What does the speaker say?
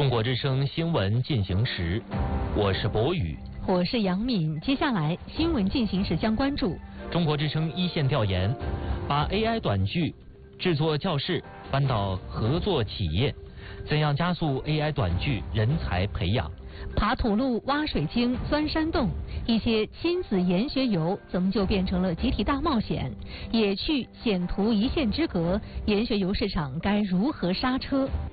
中国之声新闻进行时，我是博宇， 我是杨敏。接下来新闻进行时将关注中国之声一线调研，把 AI 短剧制作教室搬到合作企业，怎样加速 AI 短剧人才培养？ 爬土路、挖水晶、钻山洞，一些亲子研学游怎么就变成了集体大冒险？野趣险途一线之隔，研学游市场该如何刹车？